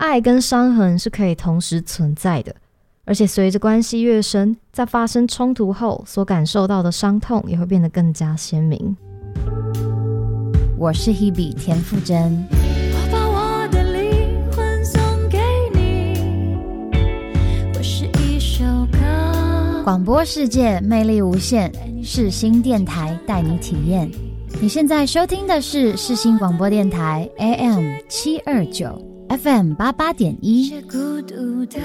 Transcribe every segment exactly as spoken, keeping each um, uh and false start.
爱跟伤痕是可以同时存在的，而且随着关系越深，在发生冲突后所感受到的伤痛也会变得更加鲜明。 我是 Hebe 田馥甄， 我把我的灵魂送给你，我是一首歌。 广播世界魅力无限，世新电台带你体验。你现在收听的是世新广播电台 A M 七二九 F M 八八点一。 是孤独的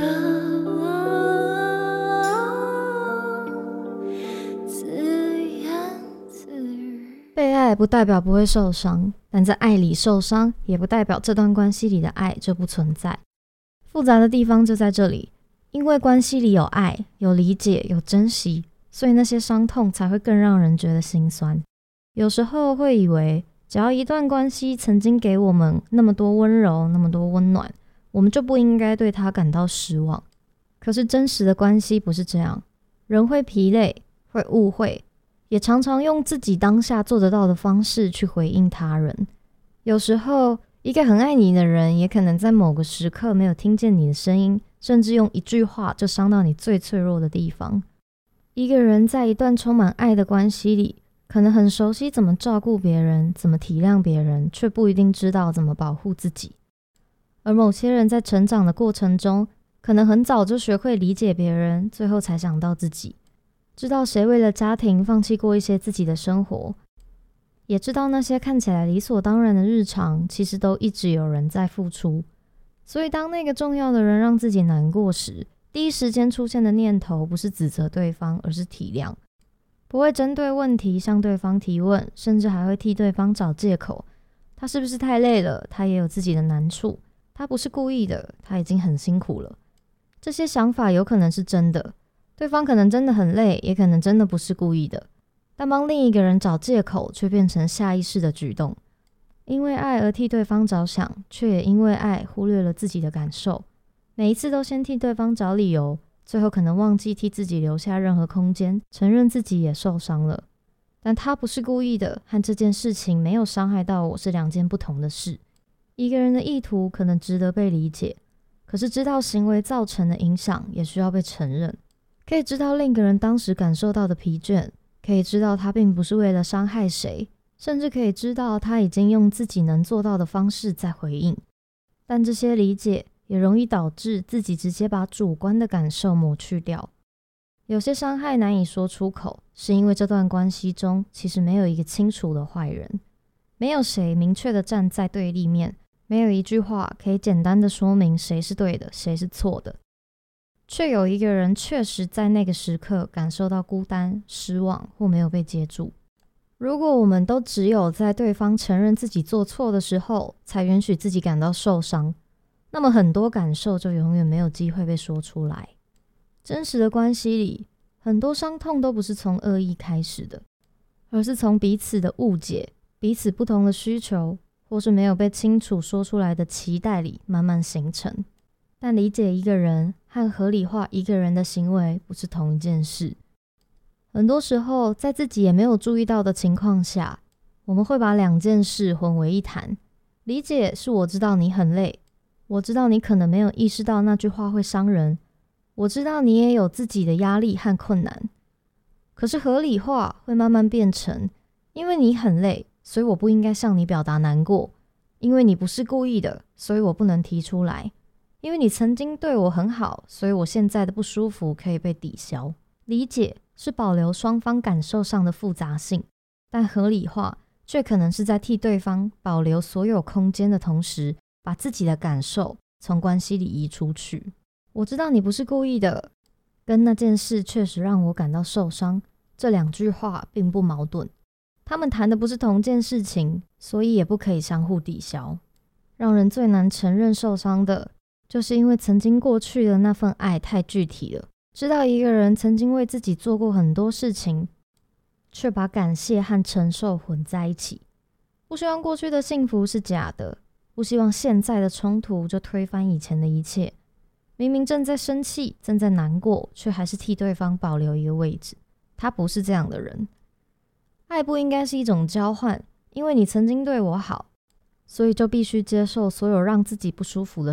自言自语。 被爱不代表不会受伤，但在爱里受伤也不代表这段关系里的爱就不存在。复杂的地方就在这里，因为关系里有爱、有理解、有珍惜，所以那些伤痛才会更让人觉得心酸。有时候会以为，只要一段关系曾经给我们那么多温柔、那么多温暖，我们就不应该对它感到失望。可是真实的关系不是这样，人会疲累，会误会，也常常用自己当下做得到的方式去回应他人。有时候，一个很爱你的人，也可能在某个时刻没有听见你的声音，甚至用一句话就伤到你最脆弱的地方。一个人在一段充满爱的关系里，可能很熟悉怎么照顾别人，怎么体谅别人，却不一定知道怎么保护自己。而某些人在成长的过程中，可能很早就学会理解别人，最后才想到自己。知道谁为了家庭放弃过一些自己的生活，也知道那些看起来理所当然的日常，其实都一直有人在付出。所以当那个重要的人让自己难过时，第一时间出现的念头不是指责对方，而是体谅。不会针对问题向对方提问，甚至还会替对方找借口。他是不是太累了？他也有自己的难处。他不是故意的，他已经很辛苦了。这些想法有可能是真的，对方可能真的很累，也可能真的不是故意的。但帮另一个人找借口，却变成下意识的举动。因为爱而替对方着想，却也因为爱忽略了自己的感受。每一次都先替对方找理由，最后可能忘记替自己留下任何空间，承认自己也受伤了。但他不是故意的，和这件事情没有伤害到我是两件不同的事。一个人的意图可能值得被理解，可是知道行为造成的影响也需要被承认。可以知道另一个人当时感受到的疲倦，可以知道他并不是为了伤害谁，甚至可以知道他已经用自己能做到的方式在回应。但这些理解也容易导致自己直接把主观的感受抹去掉。有些伤害难以说出口，是因为这段关系中其实没有一个清楚的坏人，没有谁明确的站在对立面，没有一句话可以简单的说明谁是对的，谁是错的。却有一个人确实在那个时刻感受到孤单、失望或没有被接住。如果我们都只有在对方承认自己做错的时候，才允许自己感到受伤，那么很多感受就永远没有机会被说出来。真实的关系里，很多伤痛都不是从恶意开始的，而是从彼此的误解、彼此不同的需求，或是没有被清楚说出来的期待里慢慢形成。但理解一个人和合理化一个人的行为不是同一件事。很多时候，在自己也没有注意到的情况下，我们会把两件事混为一谈。理解是我知道你很累，我知道你可能没有意识到那句话会伤人，我知道你也有自己的压力和困难。可是合理化会慢慢变成，因为你很累，所以我不应该向你表达难过，因为你不是故意的，所以我不能提出来，因为你曾经对我很好，所以我现在的不舒服可以被抵消。理解是保留双方感受上的复杂性，但合理化却可能是在替对方保留所有空间的同时，把自己的感受从关系里移出去。我知道你不是故意的，跟那件事确实让我感到受伤，这两句话并不矛盾。他们谈的不是同件事情，所以也不可以相互抵消。让人最难承认受伤的，就是因为曾经过去的那份爱太具体了。知道一个人曾经为自己做过很多事情，却把感谢和承受混在一起。不希望过去的幸福是假的，不希望现在的冲突就推翻以前的一切。明明正在生气，正在难过，却还是替对方保留一个位置。他不是这样的人。爱不应该是一种交换，因为你曾经对我好，所以就必须接受所有让自己不舒服的